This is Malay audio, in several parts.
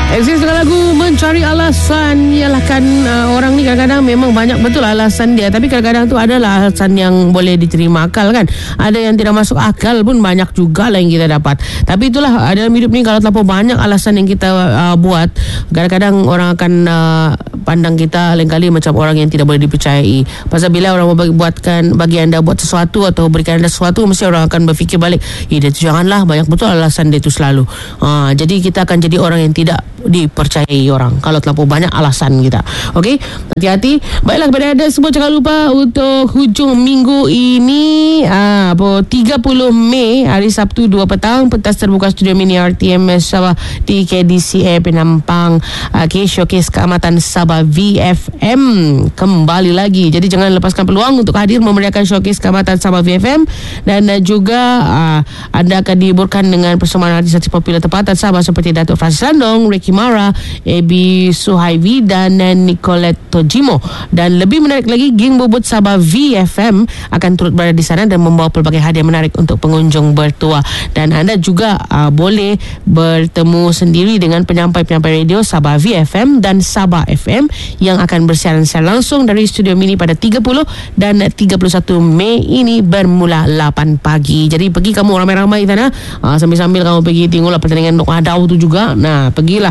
Eksis dengan lagu Mencari Alasan. Yalah kan, orang ni kadang-kadang memang banyak betul alasan dia, tapi kadang-kadang tu adalah alasan yang boleh diterima akal kan. Ada yang tidak masuk akal pun banyak juga lah yang kita dapat. Tapi itulah, dalam hidup ni kalau terlalu banyak alasan yang kita buat, kadang-kadang orang akan pandang kita lain kali macam orang yang tidak boleh dipercayai. Pasal bila orang bagi anda buat sesuatu atau berikan anda sesuatu, mesti orang akan berfikir balik, dia tu janganlah, banyak betul alasan dia tu selalu. Jadi kita akan jadi orang yang tidak dipercayai orang kalau terlalu banyak alasan kita. Okey, hati-hati. Baiklah, kepada anda semua, jangan lupa untuk hujung minggu ini 30 Mei, hari Sabtu 2 petang, pentas terbuka studio mini RTMS Sabah di KDCA Penampang. Showcase Keamatan Sabah VFM kembali lagi. Jadi jangan lepaskan peluang untuk hadir memeriahkan Showcase Keamatan Sabah VFM. Dan juga anda akan dihiburkan dengan persembahan artis-artis popular tempatan Sabah seperti Datuk Francis Landong, Ricky Mara, AB Suhaivi dan Nicolette Tojimo. Dan lebih menarik lagi, geng bobot Sabah VFM akan turut berada di sana dan membawa pelbagai hadiah menarik untuk pengunjung bertuah. Dan anda juga boleh bertemu sendiri dengan penyampai-penyampai radio Sabah VFM dan Sabah FM yang akan bersiaran secara langsung dari studio mini pada 30 dan 31 Mei ini bermula 8 pagi. Jadi pergi kamu ramai-ramai sana, sambil-sambil kamu pergi tengoklah pertandingan Nok Hadau tu juga. Nah, pergilah,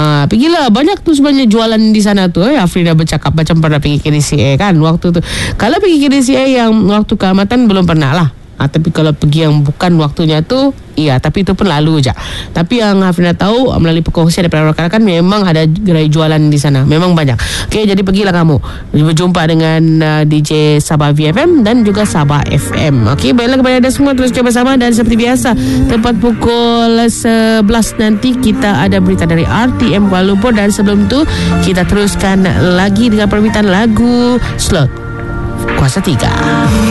banyak tu sebenarnya jualan di sana tu. Afrida bercakap macam pernah pergi KDCA kan waktu tu. Kalau pergi KDCA yang waktu keamatan belum pernah lah. Tapi kalau pergi yang bukan waktunya tu, iya, tapi itu pun lalu je. Tapi yang Hafina tahu melalui perkongsian daripada rakan-rakan, memang ada gerai jualan di sana, memang banyak. Okey, jadi pergilah kamu berjumpa dengan DJ Sabah VFM dan juga Sabah FM. Okey, baiklah kepada anda semua, teruskan bersama. Dan seperti biasa, tepat pukul 11 nanti kita ada berita dari RTM Kuala Lumpur. Dan sebelum tu kita teruskan lagi dengan permintaan lagu Slot Kuasa 3.